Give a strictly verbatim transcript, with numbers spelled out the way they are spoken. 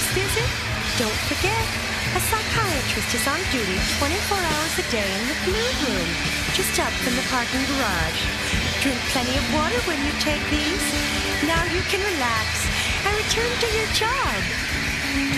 next visit, don't forget, a psychiatrist is on duty twenty-four hours a day in the Blue Room, just up from the parking garage. Drink plenty of water when you take these. Now you can relax and return to your job.